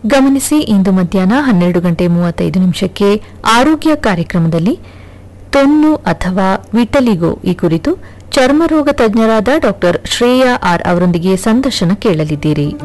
ಗಮನಿಸಿ, ಇಂದು ಮಧ್ಯಾಹ್ನ 12:35 ಆರೋಗ್ಯ ಕಾರ್ಯಕ್ರಮದಲ್ಲಿ ತೊನ್ನು ಅಥವಾ ವಿಟಲಿಗೋ ಈ ಕುರಿತು ಚರ್ಮರೋಗ ತಜ್ಞರಾದ ಡಾ ಶ್ರೇಯಾ ಆರ್ ಅವರೊಂದಿಗೆ ಸಂದರ್ಶನ ಕೇಳಲಿದ್ದೀರಿ.